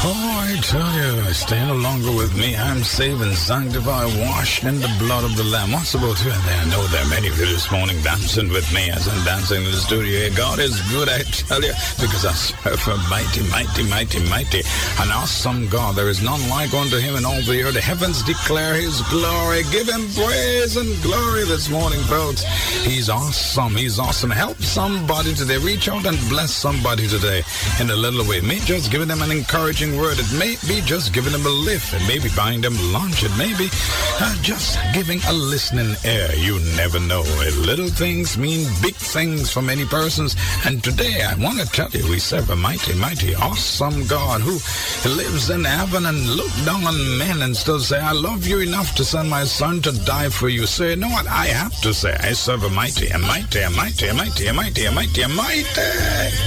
Oh, I tell you, stay no longer with me. I'm saved and sanctified, washed in the blood of the Lamb. What's about you? I know there are many of you this morning dancing with me as I'm dancing in the studio here. God is good, I tell you, because I serve a mighty, mighty, mighty, mighty, an awesome God. There is none like unto him in all the earth. The heavens declare his glory. Give him praise and glory this morning, folks. He's awesome. He's awesome. Help somebody today. Reach out and bless somebody today in a little way. It may just giving them an encouraging word. It may be just giving them a lift. It may be buying them lunch. It may be just giving a listening ear. You never know. Little things mean big things for many persons. And today I want to tell you, we serve a mighty, mighty, awesome God who lives in heaven and look down on men and still say, I love you enough to send my son to die for you. So you know what I have to say? I serve a mighty, a mighty, a mighty, a mighty, a mighty, a mighty, a mighty